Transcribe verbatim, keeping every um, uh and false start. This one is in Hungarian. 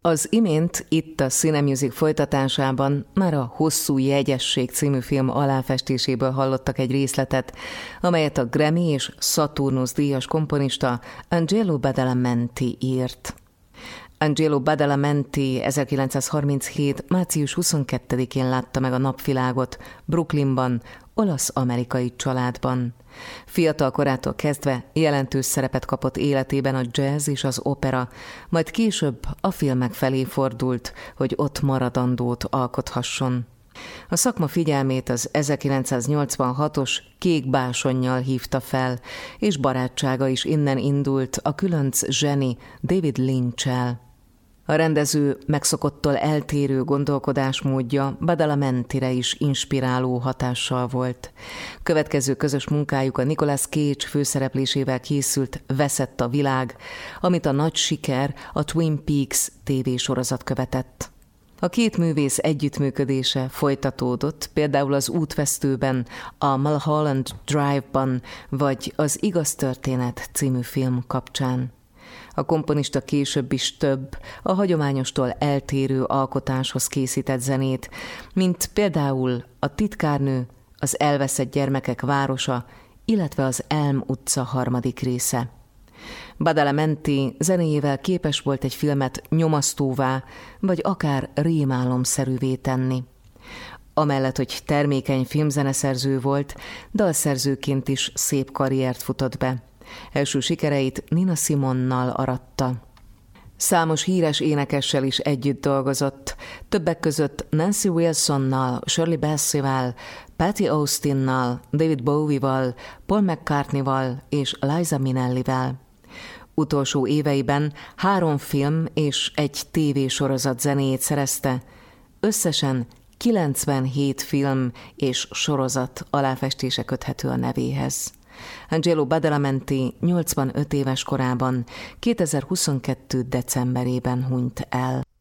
Az imént itt a Cinemusic folytatásában már a Hosszú jegyesség című film aláfestéséből hallottak egy részletet, amelyet a Grammy és Saturnus díjas komponista Angelo Badalamenti írt. Angelo Badalamenti ezerkilencszázharminchét. március huszonkettedikén látta meg a napvilágot Brooklynban, olasz-amerikai családban. Fiatal korától kezdve jelentős szerepet kapott életében a jazz és az opera, majd később a filmek felé fordult, hogy ott maradandót alkothasson. A szakma figyelmét az ezerkilencszáznyolcvanhatos Kék bársonnyal hívta fel, és barátsága is innen indult a különc zseni David Lynch-el. A rendező megszokottól eltérő gondolkodásmódja Badalamentire is inspiráló hatással volt. Következő közös munkájuk a Nicolas Cage főszereplésével készült Veszett a világ, amit a nagy siker, a Twin Peaks tévésorozat követett. A két művész együttműködése folytatódott, például az Útvesztőben, a Mulholland Drive-ban, vagy az Igaz történet című film kapcsán. A komponista később is több, a hagyományostól eltérő alkotáshoz készített zenét, mint például a Titkárnő, az Elveszett gyermekek városa, illetve az Elm utca harmadik része. Badalamenti zenéjével képes volt egy filmet nyomasztóvá, vagy akár rémálomszerűvé tenni. Amellett, hogy termékeny filmzeneszerző volt, dalszerzőként is szép karriert futott be. Első sikereit Nina Simonnal aratta. Számos híres énekessel is együtt dolgozott, többek között Nancy Wilsonnal, Shirley Bassey-val, Patty Austinnal, David Bowie-val, Paul McCartney-val és Liza Minnelli-vel. Utolsó éveiben három film és egy tévésorozat zenéjét szerezte, összesen kilencvenhét film és sorozat aláfestése köthető a nevéhez. Angelo Badalamenti nyolcvanöt éves korában kétezer-huszonkettő. decemberében hunyt el.